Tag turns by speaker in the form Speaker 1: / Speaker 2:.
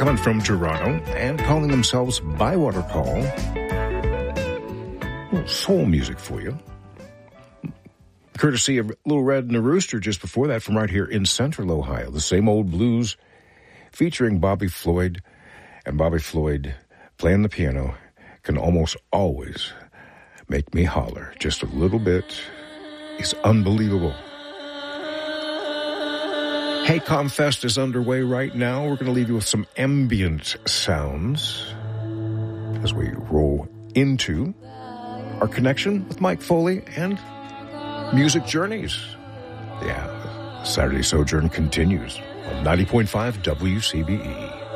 Speaker 1: coming from Toronto and calling themselves Bywater Paul. A little soul music for you. Courtesy of Little Red and the Rooster just before that from right here in Central Ohio. The Same Old Blues featuring Bobby Floyd. And Bobby Floyd playing the piano can almost always make me holler just a little bit. He's unbelievable. Hey, Comfest is underway right now. We're going to leave you with some ambient sounds as we roll into our connection with Mike Foley and Music Journeys. Yeah, Saturday Sojourn continues on 90.5 WCBE.